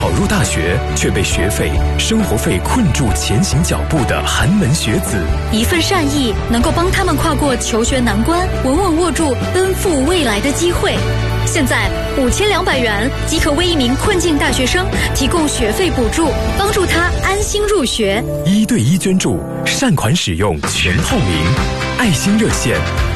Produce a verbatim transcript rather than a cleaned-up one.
考入大学却被学费、生活费困住前行脚步的寒门学子， 一份善意能够帮他们跨过求学难关，稳稳握住奔赴未来的机会。现在五千两百元即可为一名困境大学生提供学费补助，帮助他安心入学。 一对一捐助，善款使用全透明，爱心热线